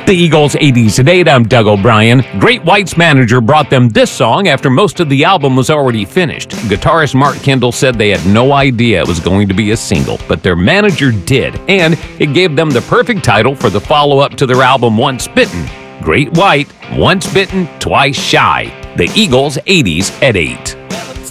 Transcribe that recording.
The Eagles' 80s at 8, I'm Doug O'Brien. Great White's manager brought them this song after most of the album was already finished. Guitarist Mark Kendall said they had no idea it was going to be a single, but their manager did, and it gave them the perfect title for the follow-up to their album Once Bitten. Great White, Once Bitten, Twice Shy. The Eagles' 80s at 8.